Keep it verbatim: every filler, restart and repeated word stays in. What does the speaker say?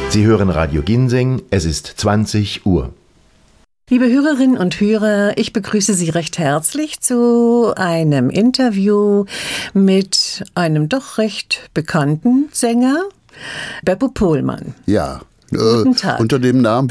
Sie hören Radio Ginseng, es ist zwanzig Uhr. Liebe Hörerinnen und Hörer, ich begrüße Sie recht herzlich zu einem Interview mit einem doch recht bekannten Sänger, Beppo Pohlmann. Ja, Guten Tag. Äh, unter dem Namen